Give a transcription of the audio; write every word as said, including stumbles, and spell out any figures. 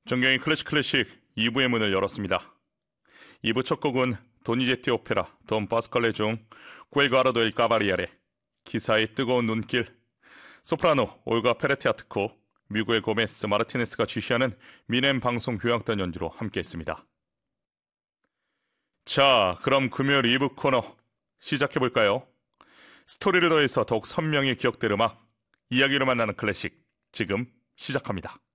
존경의 클래식 클래식 이 부의 문을 열었습니다. 이 부 첫 곡은 도니제티 오페라 돈 파스칼레 중 꾸엘가르도 엘 까바리아레, 기사의 뜨거운 눈길, 소프라노 올가 페레티아트코, 미구엘 고메스 마르티네스가 지휘하는 미넨 방송 교향단 연주로 함께했습니다. 자, 그럼 금요일 이 부 코너 시작해볼까요? 스토리를 더해서 더욱 선명히 기억될 음악, 이야기로 만나는 클래식 지금 시작합니다.